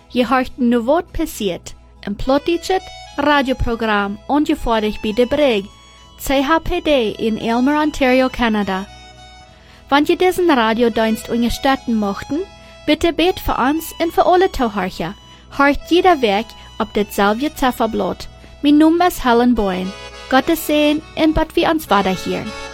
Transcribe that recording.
Je hört nu wat passiert. Een plottichet radioprogram ongefährlich bij de Brig, CHPD in Aylmer, Ontario, Canada. Wenn je diesen Radiodienst unterstützen möchten, bitte bet für uns und für alle Zuhörer. Hört jeder Weg auf dasselbe Zifferblatt. Mein Name ist Helen Boyne. Gottes Segen und Gott wir uns weiterhören.